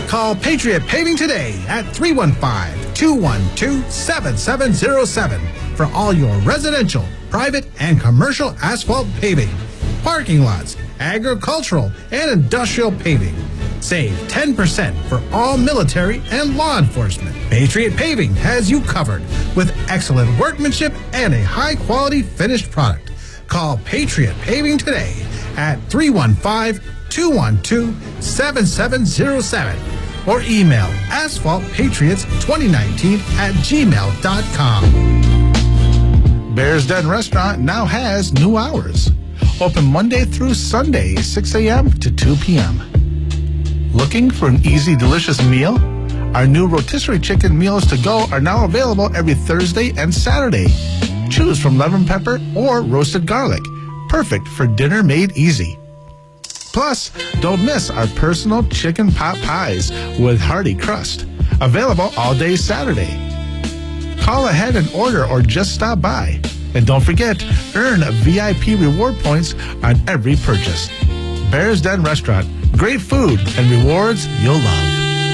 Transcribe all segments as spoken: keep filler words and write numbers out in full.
Call Patriot Paving today at three one five, two one two, seven seven zero seven for all your residential, private, and commercial asphalt paving, parking lots, agricultural, and industrial paving. Save ten percent for all military and law enforcement. Patriot Paving has you covered with excellent workmanship and a high-quality finished product. Call Patriot Paving today at three one five, two one two, seven seven zero seven or email asphalt patriots twenty nineteen at gmail dot com. Bear's Den Restaurant now has new hours. Open Monday through Sunday, six a.m. to two p.m. Looking for an easy, delicious meal? Our new rotisserie chicken meals to go are now available every Thursday and Saturday. Choose from lemon pepper or roasted garlic. Perfect for dinner made easy. Plus, don't miss our personal chicken pot pies with hearty crust. Available all day Saturday. Call ahead and order or just stop by. And don't forget, earn V I P reward points on every purchase. Bear's Den Restaurant. Great food and rewards you'll love.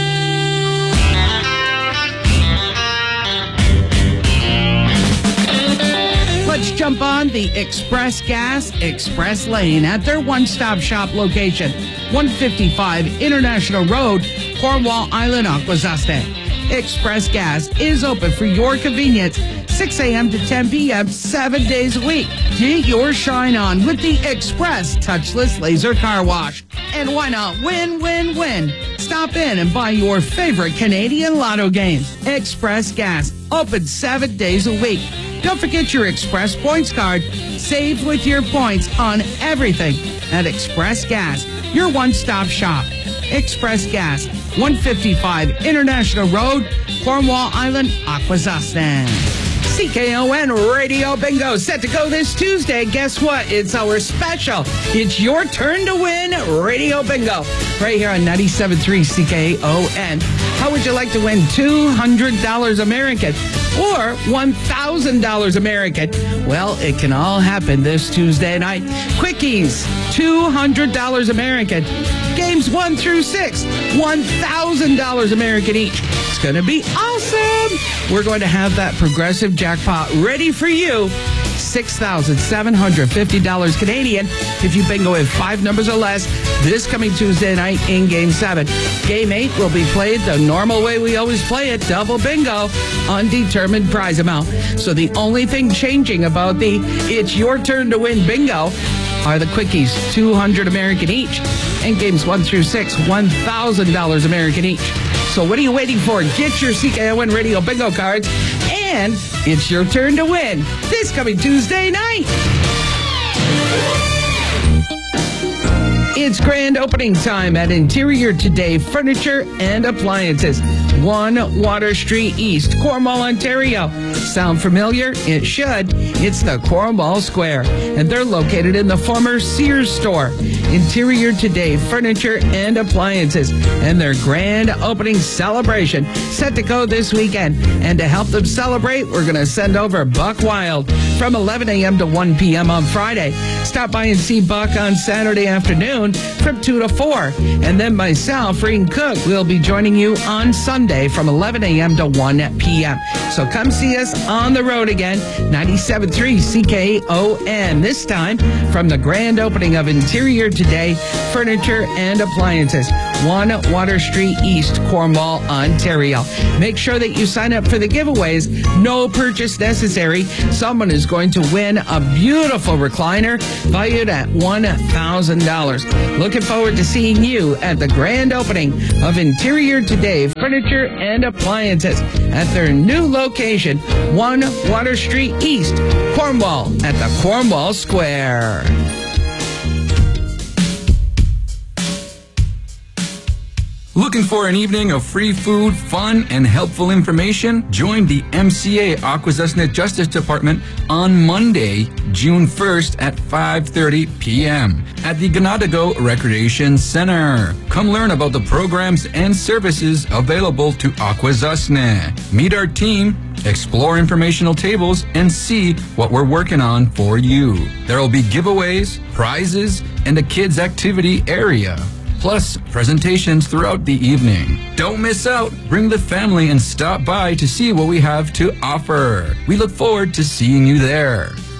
Let's jump on the Express Gas Express Lane at their one-stop shop location, one fifty-five International Road, Cornwall Island, Akwesasne. Express Gas is open for your convenience, six a.m. to ten p.m., seven days a week. Get your shine on with the Express Touchless Laser Car Wash. And why not win, win, win? Stop in and buy your favorite Canadian Lotto games. Express Gas, open seven days a week. Don't forget your Express Points card. Save with your points on everything at Express Gas, your one-stop shop. Express Gas, one fifty-five International Road, Cornwall Island, Akwesasne. C K O N Radio Bingo set to go this Tuesday. Guess what? It's our special. It's your turn to win Radio Bingo right here on ninety-seven point three C K O N. How would you like to win two hundred dollars American or one thousand dollars American? Well, it can all happen this Tuesday night. Quickies, two hundred dollars American. Games one through six, one thousand dollars American each. It's going to be awesome. We're going to have that progressive jackpot ready for you. six thousand seven hundred fifty dollars Canadian if you bingo with five numbers or less this coming Tuesday night in Game seven. Game eight will be played the normal way we always play it, double bingo, undetermined prize amount. So the only thing changing about the It's Your Turn to Win bingo are the quickies, two hundred American each, and games one through six, one thousand dollars American each. So what are you waiting for? Get your C K O N Radio bingo cards, and it's your turn to win this coming Tuesday night. It's grand opening time at Interior Today Furniture and Appliances, one Water Street East, Cornwall, Ontario. Sound familiar? It should. It's the Cornwall Square, and they're located in the former Sears store. Interior Today Furniture and Appliances, and their grand opening celebration set to go this weekend. And to help them celebrate, we're going to send over Buck Wild from eleven a.m. to one p.m. on Friday. Stop by and see Buck on Saturday afternoon from two to four. And then myself, Reen Cook, will be joining you on Sunday from eleven a.m. to one p.m. So come see us on the road again, ninety-seven point three C K O N. This time from the grand opening of Interior Today Furniture and Appliances, one Water Street East, Cornwall, Ontario. Make sure that you sign up for the giveaways. No purchase necessary. Someone is going to win a beautiful recliner valued at one thousand dollars. Looking forward to seeing you at the grand opening of Interior Today Furniture and Appliances at their new location, one Water Street East, Cornwall, at the Cornwall Square. Looking for an evening of free food, fun, and helpful information? Join the M C A Akwesasne Justice Department on Monday, June first at five thirty p.m. at the Ganadago Recreation Center. Come learn about the programs and services available to Akwesasne. Meet our team, explore informational tables, and see what we're working on for you. There will be giveaways, prizes, and a kids' activity area, plus presentations throughout the evening. Don't miss out. Bring the family and stop by to see what we have to offer. We look forward to seeing you there.